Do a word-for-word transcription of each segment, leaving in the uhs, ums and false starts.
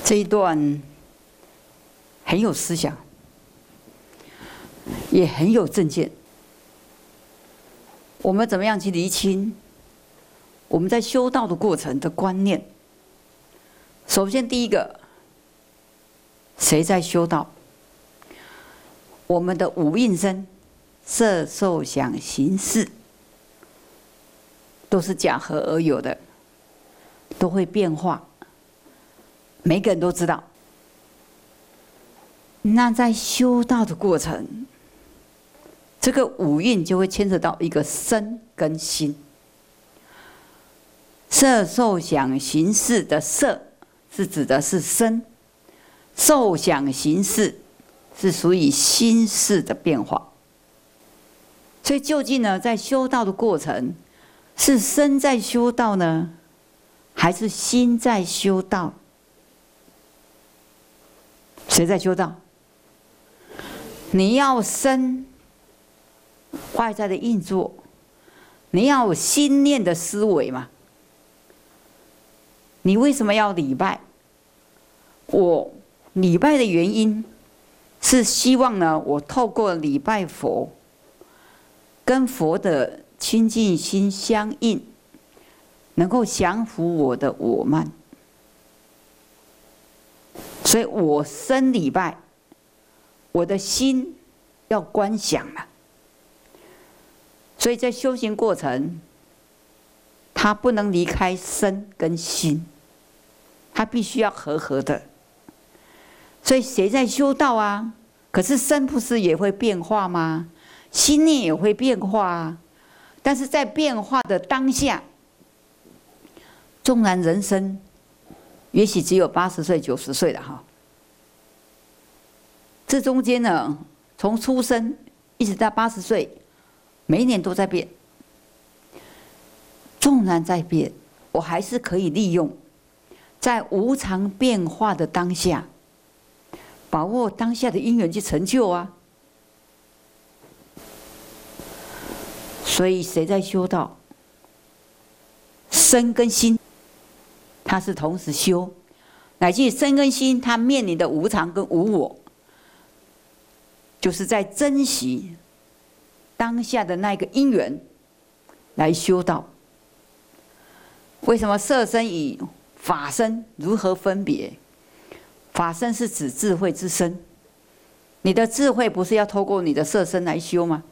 这一段很有思想，也很有正见。我们怎么样去厘清我们在修道的过程的观念？首先，第一个，谁在修道？我们的五蕴身，色、受、想、行、识，都是假合而有的，都会变化，每个人都知道。那在修道的过程，这个五蕴就会牵扯到一个身跟心。色、受、想、行、识的色是指的是身，受、想、行、识是属于心识的变化。所以究竟呢，在修道的过程，是身在修道呢，还是心在修道？谁在修道？你要身外在的运作，你要有心念的思维嘛。你为什么要礼拜？我礼拜的原因是希望呢，我透过礼拜佛，跟佛的清净心相应，能够降服我的我慢。所以我身礼拜，我的心要观想嘛。所以在修行过程，它不能离开身跟心，它必须要合合的。所以谁在修道啊？可是身不是也会变化吗？心念也会变化啊。但是在变化的当下，纵然人生也许只有八十岁、九十岁了哈，这中间呢，从出生一直到八十岁，每一年都在变。纵然在变，我还是可以利用在无常变化的当下，把握当下的因缘去成就啊。所以谁在修道？身跟心，它是同时修，乃至身跟心，它面临的无常跟无我，就是在珍惜当下的那个因缘来修道。为什么色身与法身如何分别？法身是指智慧之身，你的智慧不是要透过你的色身来修吗？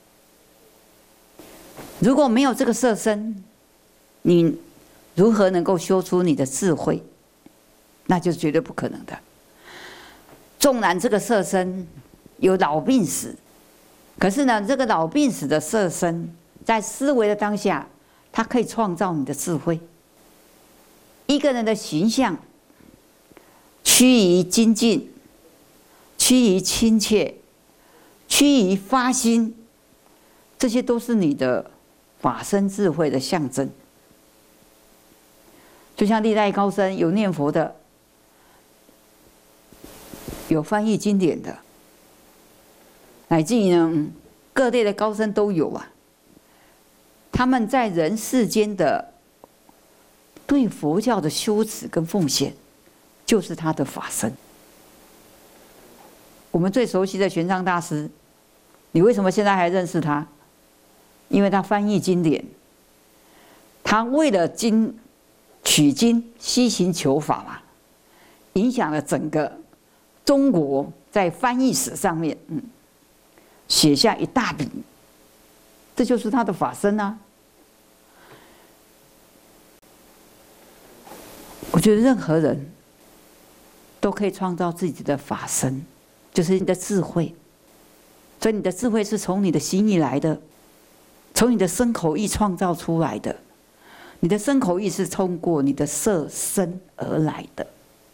如果没有这个色身，你如何能够修出你的智慧？那就绝对不可能的。纵然这个色身有老病死，可是呢，这个老病死的色身，在思维的当下，它可以创造你的智慧。一个人的形象趋于精进，趋于亲切，趋于发心，这些都是你的法身智慧的象征。就像历代高僧，有念佛的，有翻译经典的，乃至于呢，各类的高僧都有啊。他们在人世间的对佛教的修持跟奉献，就是他的法身。我们最熟悉的玄奘大师，你为什么现在还认识他？因为他翻译经典，他为了经取经西行求法嘛，影响了整个中国在翻译史上面，嗯，写下一大笔，这就是他的法身啊。我觉得任何人都可以创造自己的法身，就是你的智慧。所以你的智慧是从你的心意来的，从你的身口意创造出来的。你的身口意是通过你的色身而来的。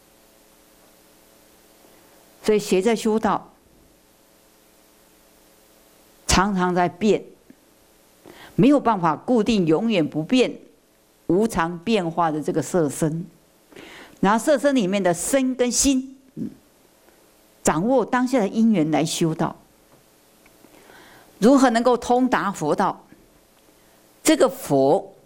所以谁在修道，常常在变，没有办法固定永远不变、无常变化的这个色身。然后色身里面的身跟心，嗯，掌握当下的因缘来修道。如何能够通达佛道？这个佛